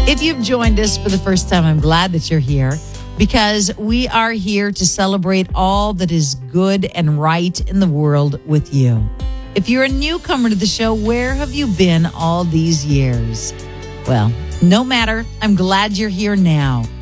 If you've joined us for the first time, I'm glad that you're here because we are here to celebrate all that is good and right in the world with you. If you're a newcomer to the show, where have you been all these years? Well, no matter, I'm glad you're here now.